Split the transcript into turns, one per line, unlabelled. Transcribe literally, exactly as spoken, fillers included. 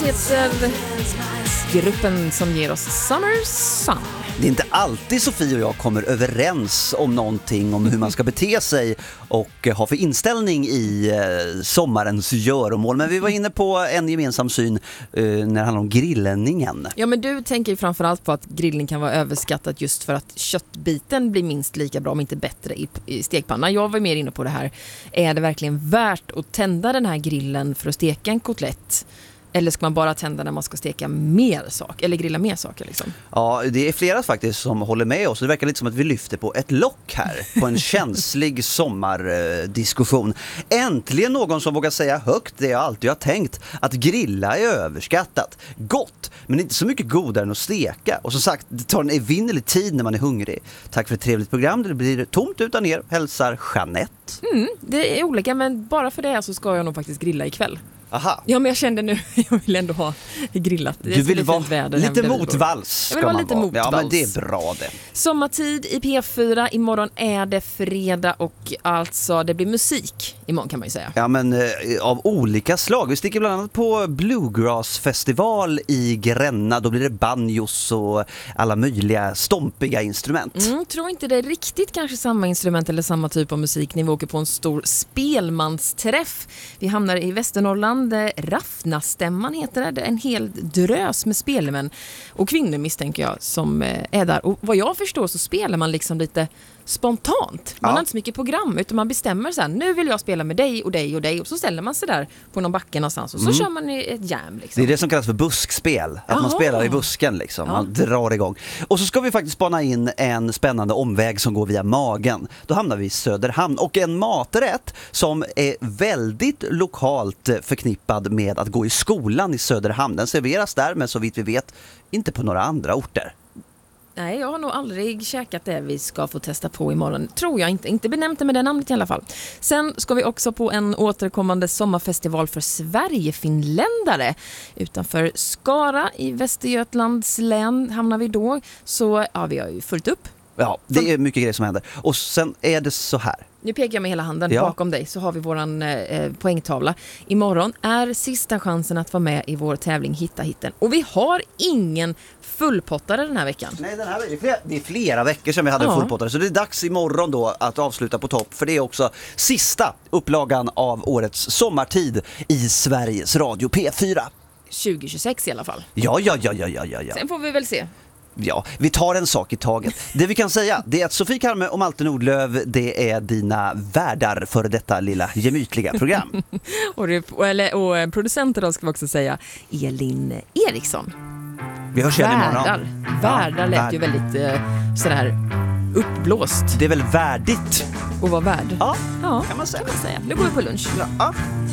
heter gruppen som ger oss Summer Sun.
Det är inte alltid Sofie och jag kommer överens om någonting om hur man ska bete sig och ha för inställning i eh, sommarens göromål. Men vi var inne på en gemensam syn eh, när det handlar om grillningen.
Ja, men du tänker ju framförallt på att grillning kan vara överskattat just för att köttbiten blir minst lika bra om inte bättre i, i stekpanna. Jag var mer inne på det här. Är det verkligen värt att tända den här grillen för att steka en kotlett? Eller ska man bara tända när man ska steka mer sak eller grilla mer saker liksom?
Ja, det är flera faktiskt som håller med oss. Det verkar lite som att vi lyfter på ett lock här på en känslig sommardiskussion. Äntligen någon som vågar säga högt det jag alltid har tänkt, att grilla är överskattat. Gott, men inte så mycket godare än att steka. Och som sagt, det tar en evinnerlig tid när man är hungrig. Tack för ett trevligt program. Det blir tomt utan er. Hälsar Jeanette.
Mm, det är olika, men bara för det så ska jag nog faktiskt grilla ikväll.
Aha.
Ja, men jag kände nu, jag vill ändå ha grillat. Det
du vill vara lite
hem,
motvalls.
Jag vill vara lite motvalls.
Ja, men det är bra det.
Sommartid i P fyra, imorgon är det fredag och alltså det blir musik imorgon kan man ju säga.
Ja, men eh, av olika slag. Vi sticker bland annat på Bluegrass-festival i Gränna. Då blir det banjos och alla möjliga stompiga instrument.
Mm, tror inte det är riktigt kanske samma instrument eller samma typ av musik när vi åker på en stor spelmansträff. Vi hamnar i Västernorrland. Raffnastämman heter det. Det är en hel drös med spelmän och kvinnor misstänker jag som är där. Och vad jag förstår så spelar man liksom lite spontant. Man
ja.
har inte så mycket program utan man bestämmer så här, nu vill jag spela med dig och dig och dig och så ställer man sig där på någon backe någonstans och så mm. kör man ett jam liksom.
Det är det som kallas för buskspel. Att Aha. man spelar i busken liksom. Ja. Man drar igång. Och så ska vi faktiskt spana in en spännande omväg som går via magen. Då hamnar vi i Söderhamn och en maträtt som är väldigt lokalt förknippad med att gå i skolan i Söderhamn. Den serveras där men så vitt vi vet inte på några andra orter.
Nej, jag har nog aldrig käkat det vi ska få testa på imorgon. Tror jag inte. Inte benämnt det med det namnet i alla fall. Sen ska vi också på en återkommande sommarfestival för Sverigefinländare. Utanför Skara i Västergötlands län hamnar vi då. Så ja, vi har ju fullt upp.
Ja, det är mycket grejer som händer. Och sen är det så här.
Nu pekar jag med hela handen
ja.
bakom dig så har vi våran eh, poängtavla. Imorgon är sista chansen att vara med i vår tävling Hitta hitten. Och vi har ingen fullpottare den här veckan.
Nej, den här, det, är flera, det är flera veckor sedan vi hade ja. en fullpottare. Så det är dags imorgon då att avsluta på topp. För det är också sista upplagan av årets sommartid i Sveriges Radio P fyra.
tjugo tjugosex i alla fall.
Ja, ja, ja, ja, ja, ja.
Sen får vi väl se.
Ja, vi tar en sak i taget. Det vi kan säga, det är att Sofie Karme och Malte Nordlöv, det är dina värdar för detta lilla gemytliga program.
och, det, eller, och producenter då ska vi också säga Elin Eriksson.
Vi hörs igen imorgon.
Värdar. Värdar lät värd. ju väldigt eh, sådär uppblåst.
Det är väl värdigt
att vara värd?
Ja,
ja,
kan man säga.
Kan man säga. Nu går vi på lunch.
Ja.